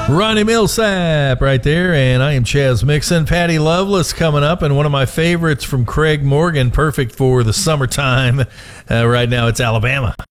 Ronnie Millsap right there, and I am Chaz Mixon. Patty Loveless coming up, and one of my favorites from Craig Morgan, perfect for the summertime. Right now it's Alabama.